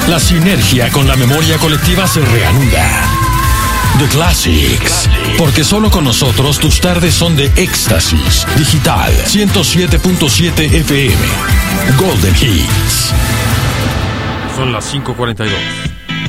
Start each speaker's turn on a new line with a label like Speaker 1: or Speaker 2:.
Speaker 1: La sinergia con la memoria colectiva se reanuda. The Classics. Porque solo con nosotros tus tardes son de éxtasis. Digital 107.7 FM. Golden Hits.
Speaker 2: Son las 5:42.